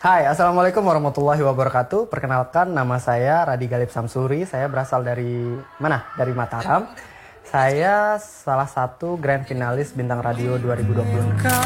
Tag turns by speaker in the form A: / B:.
A: Hai, Assalamualaikum warahmatullahi wabarakatuh. Perkenalkan, nama saya Radi Galib Samsuri. Saya berasal dari mana? Dari Mataram. Saya salah satu grand finalis Bintang Radio 2020.